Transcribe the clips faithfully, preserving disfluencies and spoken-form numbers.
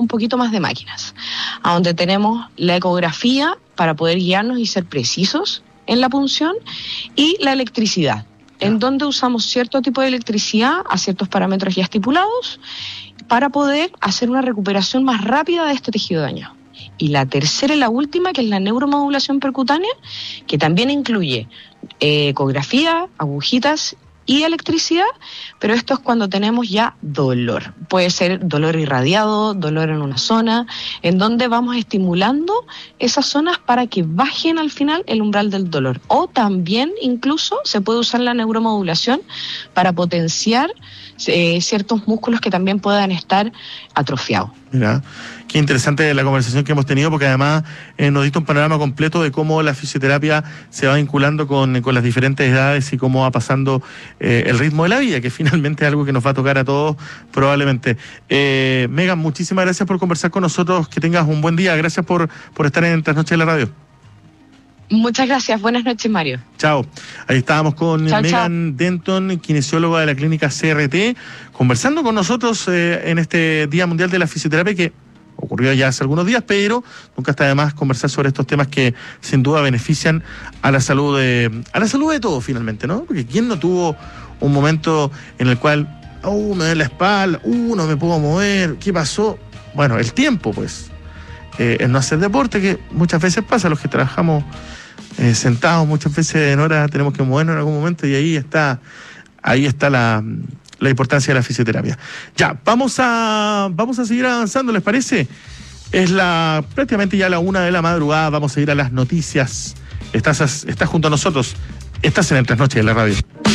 poquito más de máquinas, a donde tenemos la ecografía para poder guiarnos y ser precisos en la punción, y la electricidad, en donde usamos cierto tipo de electricidad a ciertos parámetros ya estipulados para poder hacer una recuperación más rápida de este tejido dañado. Y la tercera y la última, que es la neuromodulación percutánea, que también incluye eh, ecografía, agujitas y electricidad, pero esto es cuando tenemos ya dolor. Puede ser dolor irradiado, dolor en una zona, en donde vamos estimulando esas zonas para que bajen al final el umbral del dolor. O también incluso se puede usar la neuromodulación para potenciar eh, ciertos músculos que también puedan estar atrofiados. Mira, qué interesante la conversación que hemos tenido, porque además eh, nos diste un panorama completo de cómo la fisioterapia se va vinculando con, con las diferentes edades y cómo va pasando eh, el ritmo de la vida, que finalmente es algo que nos va a tocar a todos probablemente. Eh, Megan, muchísimas gracias por conversar con nosotros, que tengas un buen día, gracias por, por estar en Trasnoche de la Radio. Muchas gracias, buenas noches, Mario. Chao. Ahí estábamos con chao, Megan chao. Denton, kinesióloga de la clínica C R T, conversando con nosotros eh, en este Día Mundial de la Fisioterapia, que ocurrió ya hace algunos días, pero nunca está de más conversar sobre estos temas que sin duda benefician a la salud de, a la salud de todos finalmente, ¿no? Porque ¿quién no tuvo un momento en el cual, oh, me duele la espalda, uh, no me puedo mover, ¿qué pasó? Bueno, el tiempo, pues, eh, el no hacer deporte, que muchas veces pasa, los que trabajamos Eh, sentados muchas veces en hora tenemos que movernos en algún momento, y ahí está ahí está la, la importancia de la fisioterapia. Ya, vamos a vamos a seguir avanzando, ¿les parece? Es la prácticamente ya la una de la madrugada, vamos a ir a las noticias. Estás, estás junto a nosotros, estás en el Trasnoche de la Radio.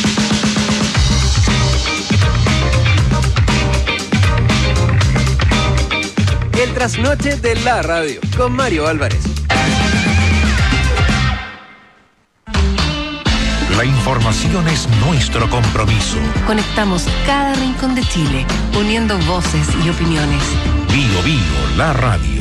El Trasnoche de la Radio, con Mario Álvarez. La información es nuestro compromiso. Conectamos cada rincón de Chile, uniendo voces y opiniones. Bio Bio, la radio.